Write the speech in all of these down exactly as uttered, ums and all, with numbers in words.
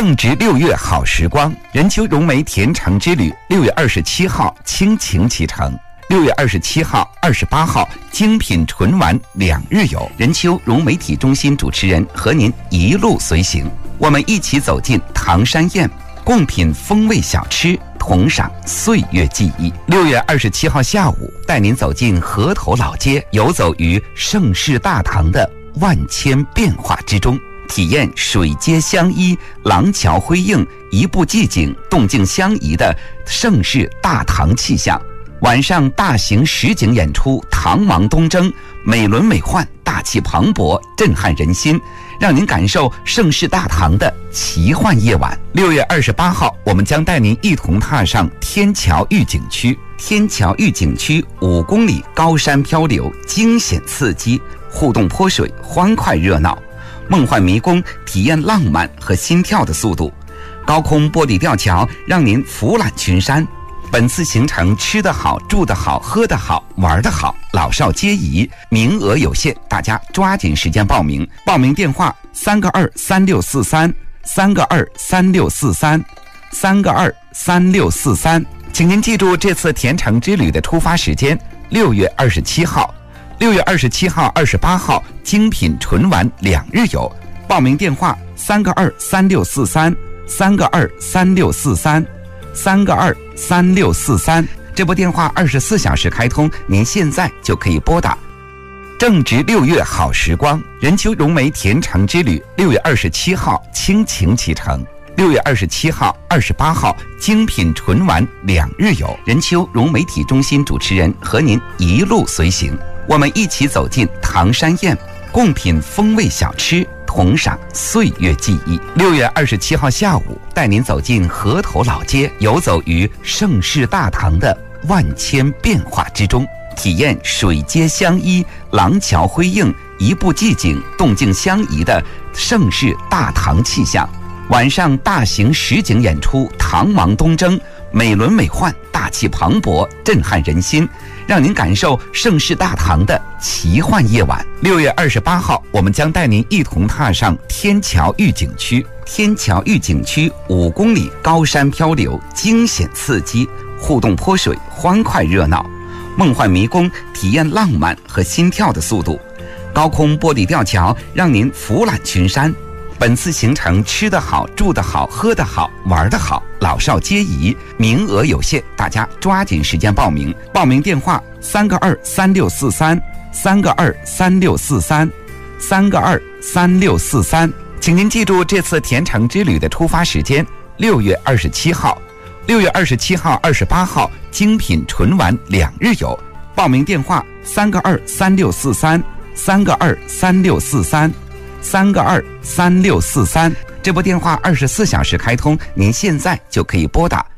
正值六月好时光，任丘融媒甜橙之旅六月二十七号倾情启程，六月二十七号、二十八号精品纯玩两日游。任丘融媒体中心主持人和您一路随行，我们一起走进唐山宴，共品风味小吃，同赏岁月记忆。六月二十七号下午，带您走进河头老街，游走于盛世大唐的万千变化之中，体验水街相依、廊桥辉映、一步寂静、动静相宜的盛世大唐气象。晚上大型实景演出《唐王东征》，美轮美奂，大气磅礴，震撼人心，让您感受盛世大唐的奇幻夜晚。六月二十八号，我们将带您一同踏上天桥峪景区。天桥峪景区五公里高山漂流，惊险刺激，互动泼水，欢快热闹。梦幻迷宫，体验浪漫和心跳的速度；高空玻璃吊桥，让您俯览群山。本次行程吃得好、住得好、喝得好、玩得好，老少皆宜，名额有限，大家抓紧时间报名。报名电话：三个二三六四三，三个二三六四三，三个二三六四三。请您记住这次甜橙之旅的出发时间：六月二十七号。六月二十七号、二十八号精品纯玩两日游。报名电话：三个二三六四三，三个二三六四三，三个二三六四三。这部电话二十四小时开通，您现在就可以拨打。正值六月好时光，任丘融媒甜橙之旅六月二十七号倾情启程，六月二十七号、二十八号精品纯玩两日游。任丘融媒体中心主持人和您一路随行，我们一起走进唐山宴，共品风味小吃，同赏岁月记忆。六月二十七号下午，带您走进河头老街，游走于盛世大唐的万千变化之中，体验水街相依、廊桥辉映、一步寂静、动静相宜的盛世大唐气象。晚上大型实景演出《唐王东征》，美轮美奂，大气磅礴，震撼人心，让您感受盛世大唐的奇幻夜晚。六月二十八号，我们将带您一同踏上天桥峪景区。天桥峪景区五公里高山漂流，惊险刺激，互动泼水，欢快热闹。梦幻迷宫，体验浪漫和心跳的速度；高空玻璃吊桥，让您俯览群山。本次行程吃得好、住得好、喝得好、玩得好，老少皆宜，名额有限，大家抓紧时间报名。报名电话：三个二三六四三，三个二三六四三，三个二三六四三。请您记住这次甜橙之旅的出发时间：六月二十七号。六月二十七号、二十八号精品纯玩两日游。报名电话：三个二三六四三，三个二三六四三。三个二三六四三，这部电话二十四小时开通，您现在就可以拨打。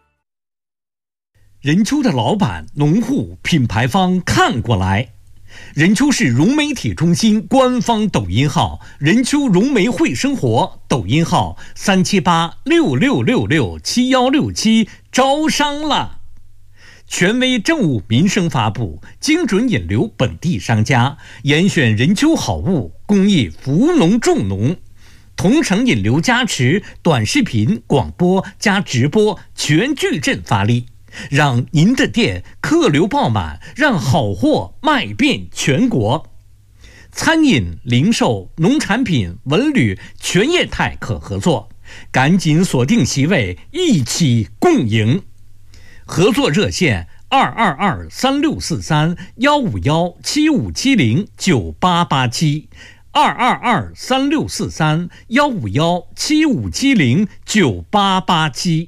任丘的老板、农户、品牌方看过来。任丘市融媒体中心官方抖音号任丘融媒会生活，抖音号三七八六六六六七幺六七，招商了。权威政务民生发布，精准引流本地商家，严选任丘好物，公益扶农重农，同城引流加持，短视频、广播加直播全矩阵发力，让您的店客流爆满，让好货卖遍全国。餐饮、零售、农产品、文旅全业态可合作，赶紧锁定席位，一起共赢。合作热线二二二三六四三幺五幺七五七零九八八七，二二二三六四三幺五幺七五七零九八八七。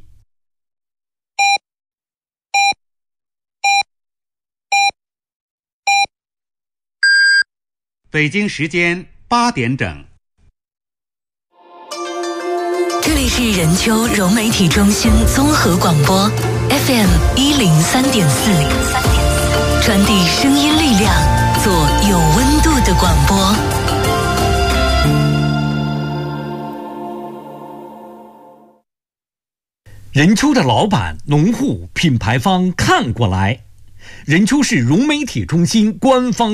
北京时间八点整。 这里是任丘融媒体中心综合广播 F M 一零三点四，传递声音力量，做有温度的广播。 任丘的老板、农户、品牌方看过来。任丘市融媒体中心官方